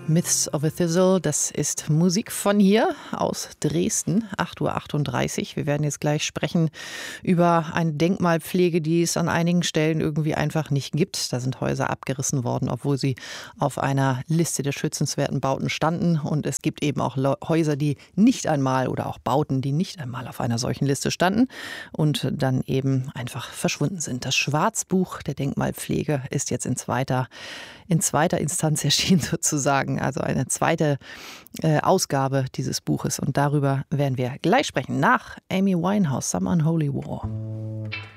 Myths of a Thistle, das ist Musik von hier aus Dresden, 8:38 Uhr. Wir werden jetzt gleich sprechen über eine Denkmalpflege, die es an einigen Stellen irgendwie einfach nicht gibt. Da sind Häuser abgerissen worden, obwohl sie auf einer Liste der schützenswerten Bauten standen. Und es gibt eben auch Häuser, die nicht einmal oder auch Bauten, die nicht einmal auf einer solchen Liste standen und dann eben einfach verschwunden sind. Das Schwarzbuch der Denkmalpflege ist jetzt in zweiter Instanz erschienen sozusagen. Also eine zweite Ausgabe dieses Buches. Und darüber werden wir gleich sprechen nach Amy Winehouse, Some Unholy War.